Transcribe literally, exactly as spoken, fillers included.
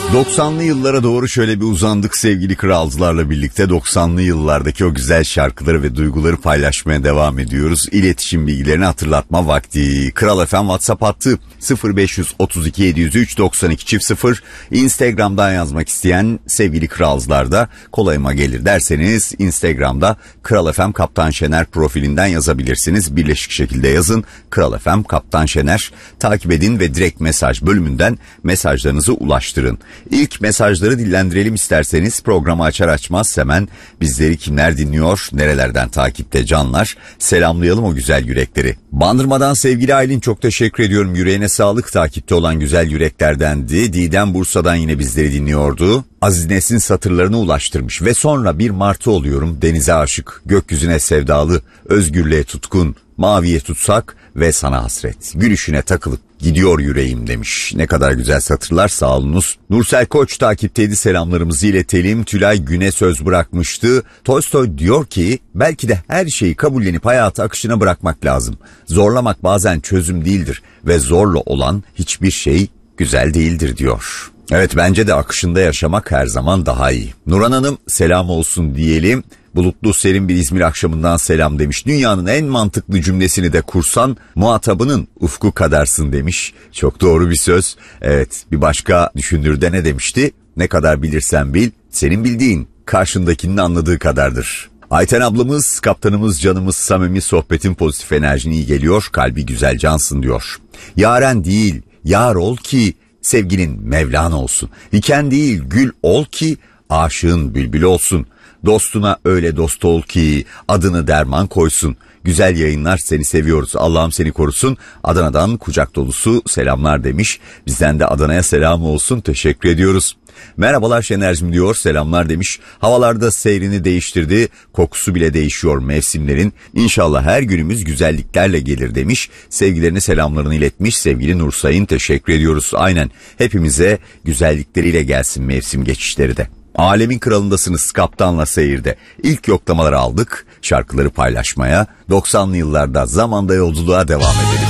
doksanlı yıllara doğru şöyle bir uzandık sevgili kralcılarla birlikte. doksanlı yıllardaki o güzel şarkıları ve duyguları paylaşmaya devam ediyoruz. İletişim bilgilerini hatırlatma vakti. Kral F M WhatsApp hattı sıfır beş otuz iki yedi yüz üç doksan iki çift sıfır. Instagram'dan yazmak isteyen sevgili kralcılar da kolayıma gelir derseniz Instagram'da Kral F M Kaptan Şener profilinden yazabilirsiniz. Birleşik şekilde yazın Kral F M Kaptan Şener, takip edin ve direkt mesaj bölümünden mesajlarınızı ulaştırın. İlk mesajları dillendirelim isterseniz, programı açar açmaz hemen bizleri kimler dinliyor, nerelerden takipte canlar, selamlayalım o güzel yürekleri. Bandırmadan sevgili Aylin, çok teşekkür ediyorum, yüreğine sağlık, takipte olan güzel yüreklerdendi. Didem Bursa'dan yine bizleri dinliyordu. Aziz Nesin satırlarını ulaştırmış ve sonra bir martı oluyorum, denize aşık, gökyüzüne sevdalı, özgürlüğe tutkun, maviye tutsak ve sana hasret, gülüşüne takılıp gidiyor yüreğim demiş. Ne kadar güzel satırlar, sağ olunuz. Nursel Koç takipteydi, selamlarımızı iletelim. Tülay Güne söz bırakmıştı. Tolstoy diyor ki belki de her şeyi kabullenip hayatı akışına bırakmak lazım. Zorlamak bazen çözüm değildir ve zorla olan hiçbir şey güzel değildir diyor. Evet, bence de akışında yaşamak her zaman daha iyi. Nurhan Hanım selam olsun diyelim. Bulutlu serin bir İzmir akşamından selam demiş. Dünyanın en mantıklı cümlesini de kursan muhatabının ufku kadarsın demiş. Çok doğru bir söz. Evet, bir başka düşünür de ne demişti? Ne kadar bilirsen bil, senin bildiğin karşındakinin anladığı kadardır. Ayten ablamız, kaptanımız, canımız, samimi sohbetin pozitif enerjini iyi geliyor. Kalbi güzel cansın diyor. Yaren değil, yar ol ki sevginin Mevlana olsun. Diken değil, gül ol ki aşığın bülbül olsun. Dostuna öyle dost ol ki adını derman koysun. Güzel yayınlar, seni seviyoruz, Allah'ım seni korusun. Adana'dan kucak dolusu selamlar demiş. Bizden de Adana'ya selam olsun, teşekkür ediyoruz. Merhabalar Şener'cim diyor, selamlar demiş. Havalarda seyrini değiştirdi, kokusu bile değişiyor mevsimlerin. İnşallah her günümüz güzelliklerle gelir demiş. Sevgilerini, selamlarını iletmiş sevgili Nursay'ın, teşekkür ediyoruz. Aynen, hepimize güzellikleriyle gelsin mevsim geçişleri de. Alemin kralındasınız Kaptan'la seyirde. İlk yoklamaları aldık, şarkıları paylaşmaya, doksanlı yıllarda zamanda yolculuğa devam edelim.